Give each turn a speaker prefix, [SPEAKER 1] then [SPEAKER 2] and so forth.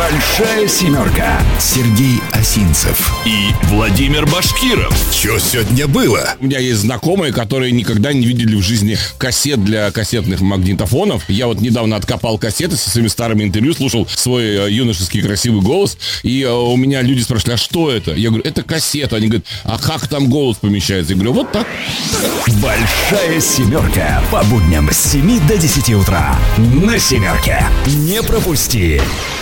[SPEAKER 1] Большая семерка. Сергей Осинцев
[SPEAKER 2] и Владимир Башкиров.
[SPEAKER 3] Что сегодня было?
[SPEAKER 2] У меня есть знакомые, которые никогда не видели в жизни кассет для кассетных магнитофонов. Я вот недавно откопал кассеты со своими старыми интервью, слушал свой юношеский красивый голос. И у меня люди спрашивали, а что это? Я говорю, это кассета. Они говорят, а как там голос помещается? Я говорю, вот так.
[SPEAKER 1] Большая семерка. По будням с 7 до 10 утра. На семерке. Не пропусти.